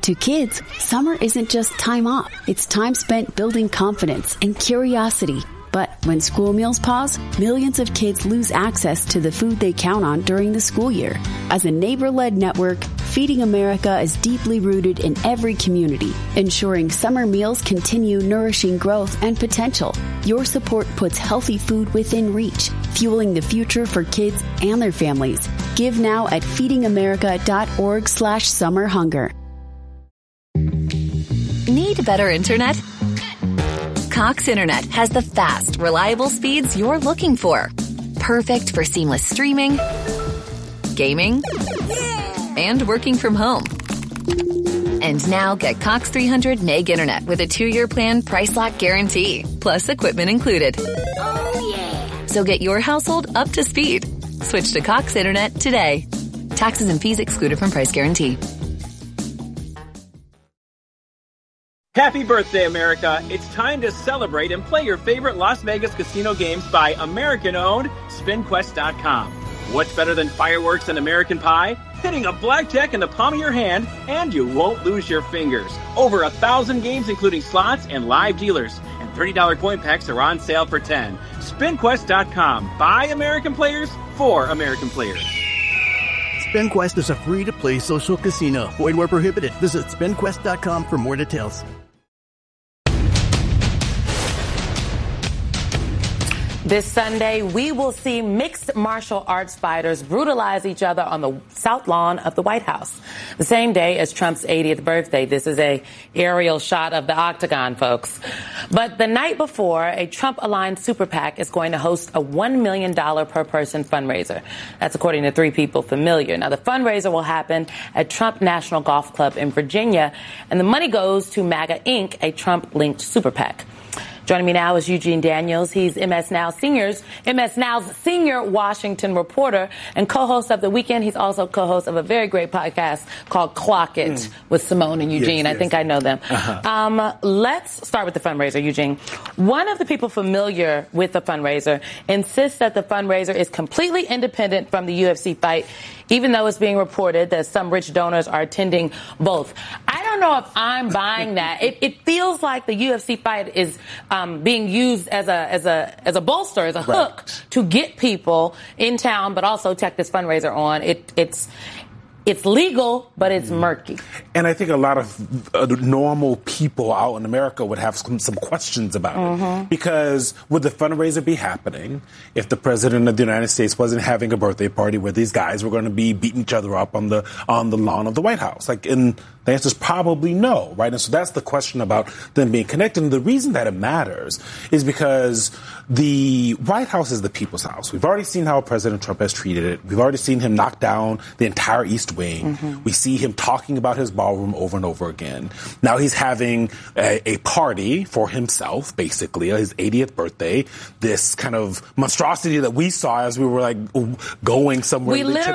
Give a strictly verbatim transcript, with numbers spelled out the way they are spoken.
To kids, summer isn't just time off. It's time spent building confidence and curiosity. But when school meals pause, millions of kids lose access to the food they count on during the school year. As a neighbor-led network, Feeding America is deeply rooted in every community, ensuring summer meals continue nourishing growth and potential. Your support puts healthy food within reach, fueling the future for kids and their families. Give now at feedingamerica.org slash summer hunger. Need better internet? Cox Internet has the fast, reliable speeds you're looking for. Perfect for seamless streaming, gaming, and working from home. And now get Cox three hundred meg internet with a two-year plan price lock guarantee, plus equipment included. Oh, yeah. So get your household up to speed. Switch to Cox Internet today. Taxes and fees excluded from price guarantee. Happy birthday, America. It's time to celebrate and play your favorite Las Vegas casino games by American-owned Spin Quest dot com. What's better than fireworks and American Pie? Hitting a blackjack in the palm of your hand, and you won't lose your fingers. Over a thousand games, including slots and live dealers. And thirty dollars coin packs are on sale for ten dollars. Spin Quest dot com. By American players, for American players. SpinQuest is a free-to-play social casino. Void where prohibited. Visit Spin Quest dot com for more details. This Sunday, we will see mixed martial arts fighters brutalize each other on the south lawn of the White House. The same day as Trump's eightieth birthday. This is a aerial shot of the Octagon, folks. But the night before, a Trump-aligned super PAC is going to host a one million dollars per person fundraiser. That's according to three people familiar. Now, the fundraiser will happen at Trump National Golf Club in Virginia, and the money goes to MAGA Incorporated, a Trump-linked super PAC. Joining me now is Eugene Daniels. He's M S Now Senior's M S Now's senior Washington reporter and co-host of The Weekend. He's also co-host of a very great podcast called Clock It mm. with Simone and Eugene. Yes, yes. I think I know them. Uh-huh. Um, let's start with the fundraiser, Eugene. One of the people familiar with the fundraiser insists that the fundraiser is completely independent from the U F C fight, even though it's being reported that some rich donors are attending both. I don't know if I'm buying that. It, it feels like the U F C fight is um, being used as a as a as a bolster, as a hook right. to get people in town, but also take this fundraiser on. It it's. It's legal, but it's murky. And I think a lot of uh, normal people out in America would have some, some questions about mm-hmm. it. Because would the fundraiser be happening if the president of the United States wasn't having a birthday party where these guys were going to be beating each other up on the on the lawn of the White House? Like, and the answer is probably no, right? And so that's the question about them being connected. And the reason that it matters is because the White House is the people's house. We've already seen how President Trump has treated it. We've already seen him knock down the entire East Wing. Mm-hmm. We see him talking about his ballroom over and over again. Now he's having a, a party for himself, basically, his eightieth birthday. This kind of monstrosity that we saw as we were like going somewhere. We literally